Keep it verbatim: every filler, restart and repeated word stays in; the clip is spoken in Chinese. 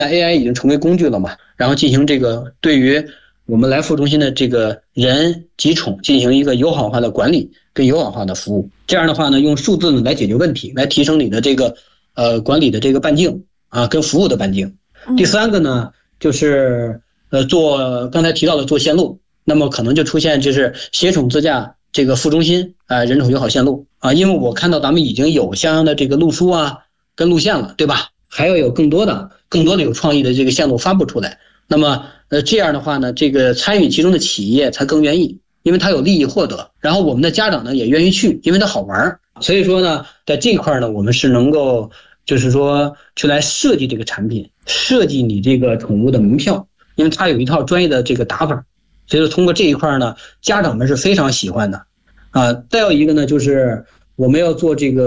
A I 已经成为工具了嘛，然后进行这个对于我们来付中心的这个人及宠进行一个友好化的管理跟友好化的服务。这样的话呢，用数字呢来解决问题，来提升你的这个呃管理的这个半径啊，跟服务的半径。第三个呢，就是呃做刚才提到的做线路，那么可能就出现就是携宠自驾这个副中心啊、呃、人宠友好线路啊，因为我看到咱们已经有相应的这个路书啊跟路线了，对吧？还要有更多的更多的有创意的这个线路发布出来。那么呃这样的话呢，这个参与其中的企业才更愿意，因为它有利益获得，然后我们的家长呢也愿意去，因为它好玩。所以说呢，在这块呢，我们是能够就是说去来设计这个产品，设计你这个宠物的门票，因为它有一套专业的这个打法，所以说通过这一块呢，家长们是非常喜欢的啊。再有一个呢，就是我们要做这个